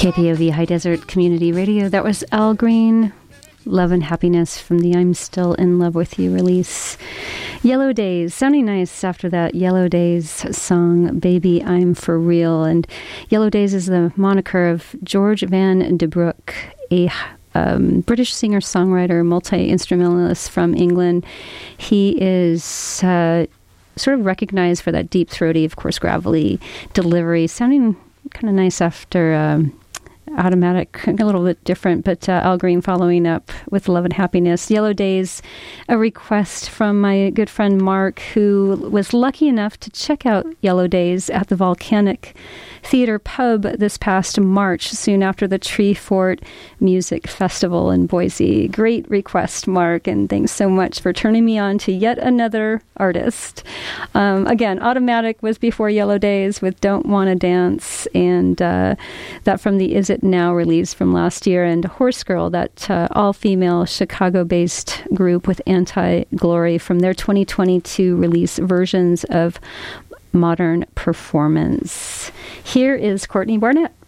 KPOV High Desert Community Radio. That was Al Green, Love and Happiness from the I'm Still in Love with You release. Yellow Days, sounding nice after that Yellow Days song, Baby, I'm For Real. And Yellow Days is the moniker of George Van de Broek, a British singer-songwriter, multi-instrumentalist from England. He is sort of recognized for that deep, throaty, of course, gravelly delivery, sounding kind of nice after Automatic, a little bit different, but Al Green following up with Love and Happiness. Yellow Days, a request from my good friend Mark, who was lucky enough to check out Yellow Days at the Volcanic Theater Pub this past March, soon after the Tree Fort Music Festival in Boise. Great request, Mark, and thanks so much for turning me on to yet another artist. Again, Automatic was before Yellow Days with Don't Wanna Dance, and that from the Is It Now release from last year, and Horse Girl, that all-female Chicago-based group with Anti-Glory from their 2022 release, Versions of Modern Performance. Here is Courtney Barnett.